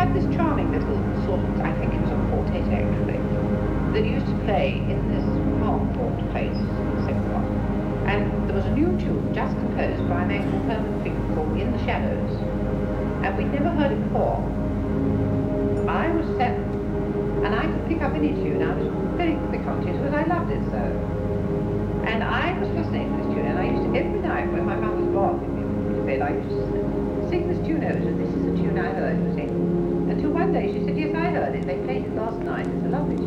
had this charming little sort of, I think it was a quartet actually, that used to play in this Harcourt place, Singapore. And there was a new tune just composed by a man called Herman Finkel called In the Shadows. And we'd never heard it before. I was 7, and I could pick up any tune. I was very quick on tunes because I loved it so. And I was fascinated with this tune, and I used to, every night when my mother was laughing me to bed, I used to sing this tune over, and this is the tune I heard you sing. Until one day she said, yes, I heard it. They played it last night. It's a lovely